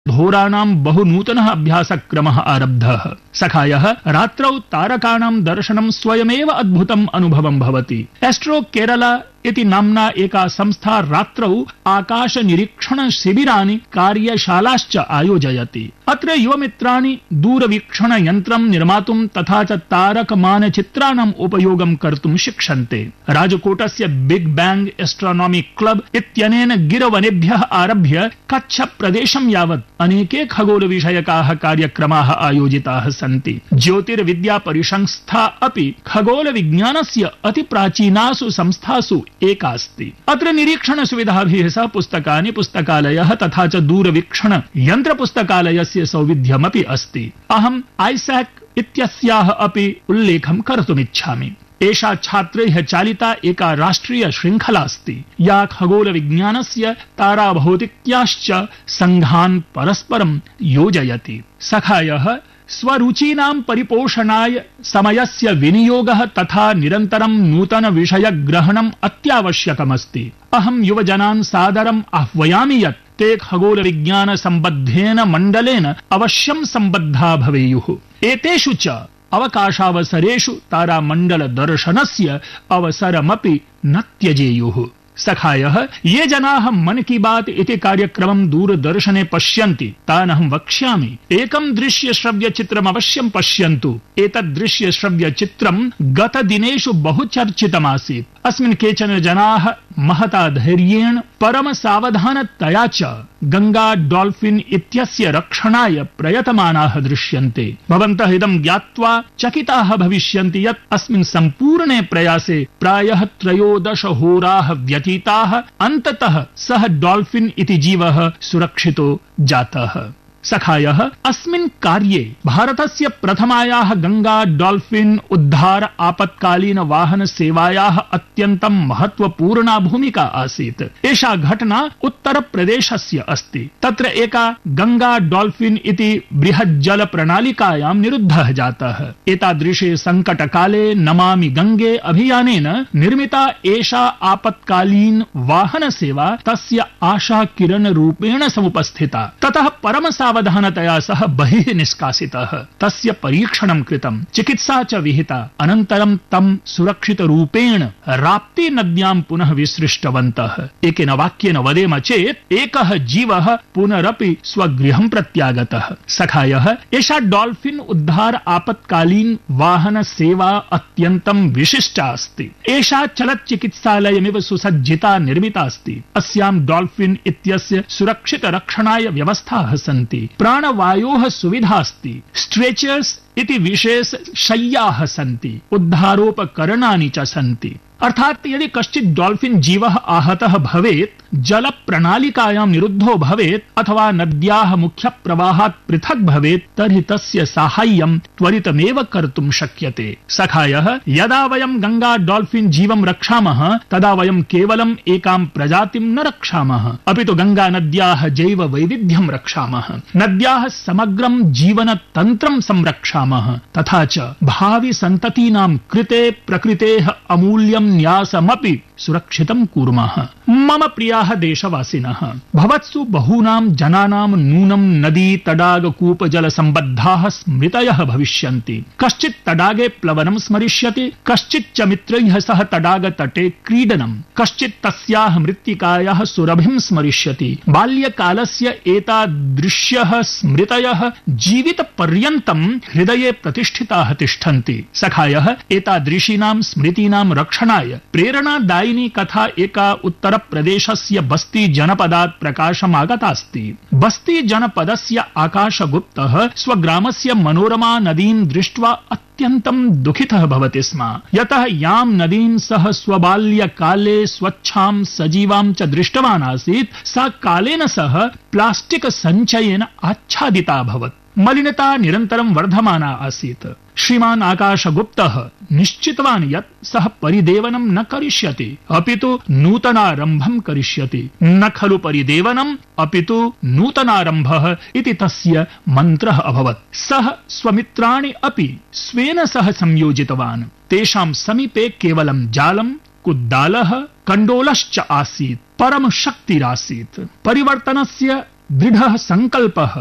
होराणां बहु नूतनः अभ्यासक्रमः आरब्धः। सखायः रात्रौ तारकाणां दर्शनं स्वयमेव अद्भुतम् अनुभवं भवति। एस्ट्रो केरला इति नाम्ना एका संस्था रात्रौ आकाश निरीक्षण शिबिराणि कार्यशालाश्च आयोजयति। अत्र युवमित्राणि दूरवीक्षण यन्त्रं निर्मातुं तथा च तारकमानचित्राणाम् उपयोगं कर्तुं शिक्षन्ते। राजकोटस्य बिग बैंग एस्ट्रोनॉमी क्लब इत्यनेन गिरवनेभ्यः आरभ्य कच्छ प्रदेशं यावत् अनेके खगोल विषयकाः कार्यक्रमाः आयोजिताः सन्ति। ज्योतिर्विद्या परिसंस्था अपि खगोल विज्ञानस्य अति प्राचीनासु संस्थासु एका अस्ति। अत्र निरीक्षण सुविधाभिः सह पुस्तकानि, पुस्तकालयः तथा च दूरवीक्षण यन्त्र पुस्तकालयस्य सौविध्यमपि अस्ति। अहम् आईसैक इत्यस्याः अपि उल्लेखं कर्तुमिच्छामि। एषा छात्रैः चालिता एका राष्ट्रिय श्रृंखला अस्ति, या खगोल विज्ञानस्य ताराभौतिक्याश्च संघान् परस्परं योजयति। सखायः स्वरुचीनां परिपोषणाय समयस्य विनियोगः तथा निरन्तरं नूतन विषयग्रहणम् अत्यावश्यकमस्ति। अहं युवजनान् सादरम् आह्वयामि यत् ते खगोल विज्ञान सम्बद्धेन मण्डलेन अवश्यं सम्बद्धा भवेयुः। एतेषु च अवकाशावसरेषु तारामण्डल दर्शनस्य अवसरमपि न त्यजेयुः। सखायः ये जनाः मन की बात इति कार्यक्रमं दूरदर्शने पश्यन्ति तान् अहं वक्ष्यामि, एकं दृश्य श्रव्य चित्रम् अवश्यं पश्यन्तु। एतद् दृश्य श्रव्य चित्रं गतदिनेषु बहु चर्चितमासीत्। अस्मिन् केचन जनाः महता धैर्येण परम सावधानतया च गंगा डॉल्फिन इत्यस्य रक्षणाय प्रयतमानाः दृश्यन्ते। भवन्तः इदं ज्ञात्वा चकिताः भविष्यन्ति यत् अस्मिन् सम्पूर्णे प्रयासे प्रायः 13 होराः व्यतीताः। अन्ततः सः डॉल्फिन इति जीवः सुरक्षितो जातः। सखायः अस्मिन् कार्ये भारतस्य प्रथमायाः गंगा डॉल्फिन उद्धार आपत्कालीन वाहन सेवायाः अत्यन्तं महत्वपूर्णा भूमिका आसीत्। एषा घटना उत्तर प्रदेशस्य अस्ति। तत्र एका गंगा डॉल्फिन इति बृहत् जल प्रणालिकायां निरुद्धः जातः। एतादृशे संकटकाले नमामि गंगे अभियानेन निर्मिता एषा आपत्कालीन वाहन सेवा तस्य आशा किरण रूपेण समुपस्थिता। ततः परम सावधानतया सह बहिः निष्कासितः। तस्य परीक्षणं कृतं, चिकित्सा च विहिता। अनन्तरं तं सुरक्षित रूपेण राप्ती नद्यां पुनः विसृष्टवन्तः। एकेन वाक्येन वदेम चेत् एकः जीवः पुनरपि स्वगृहं प्रत्यागतः। सखायः एषा डॉल्फिन उद्धार आपत्कालीन वाहन सेवा अत्यन्तं विशिष्टा अस्ति। एषा चलच्चिकित्सालयमिव सुसज्जिता निर्मिता अस्ति। अस्यां डॉल्फिन इत्यस्य सुरक्षित रक्षणाय व्यवस्थाः सन्ति। प्राणवायोः सुविधा अस्ति। स्ट्रेचर्स इति विशेष शय्याः सन्ति। उद्धारोपकरणानि च सन्ति। अर्थात् यदि कश्चित् डॉल्फिन जीवः आहतः भवेत्, जल प्रणालिकायां निरुद्धो भवेत् अथवा नद्याः मुख्य प्रवाहात् पृथक् भवेत्, तर्हि तस्य साहाय्यं त्वरितमेव कर्तुं शक्यते। सखायः यदा वयं गंगा डॉल्फिन जीवं रक्षामः तदा वयं केवलम् एकां प्रजातिं न रक्षामः, अपि तु गंगा नद्याः जैव वैविध्यं रक्षामः। नद्याः समग्रं जीवन तन्त्रं संरक्षामः। तथा च भावि सन्ततीनां कृते प्रकृतेः अमूल्यं न्यासमपि सुरक्षितं कुर्मः। मम प्रियाः देशवासिनः, भवत्सु बहूनां जनानां नूनं नदी तडाग कूप जल सम्बद्धाः स्मृतयः भविष्यन्ति। कश्चित् तडागे प्लवनं स्मरिष्यति, कश्चित् च मित्रैः सह तडाग तटे क्रीडनं, कश्चित् तस्याः मृत्तिकायाः सुरभिं स्मरिष्यति। बाल्यकालस्य एतादृश्यः स्मृतयः जीवितपर्यन्तं हृदये प्रतिष्ठिताः तिष्ठन्ति। सखायः एतादृशीनां स्मृतीनां रक्षणाय प्रेरणादायिनी कथा एका उत्तर प्रदेशस्य बस्ती जनपदात् प्रकाशमागतास्ति। बस्ती जनपदस्य आकाशगुप्तः स्वग्रामस्य मनोरमा नदीं दृष्ट्वा अत्यन्तं दुःखितः भवति स्म। यतः यां नदीं सः स्वबाल्यकाले स्वच्छां सजीवां च दृष्टवान् आसीत्, सा कालेन सह प्लास्टिक सञ्चयेन आच्छादिता अभवत्। मलिनता निरन्तरं वर्धमाना आसीत्। श्रीमान् आकाशगुप्तः निश्चितवान् यत् सः परिदेवनं न करिष्यति, अपि तु नूतनारम्भं करिष्यति। न खलु परिदेवनम्, अपि तु नूतनारम्भः इति तस्य मन्त्रः अभवत्। सः स्वमित्राणि अपि स्वेन सह संयोजितवान्। तेषां समीपे केवलं जालं, कुद्दालः, कण्डोलश्च आसीत्। परम शक्तिरासीत्। परिवर्तनस्य दृढः संकल्पः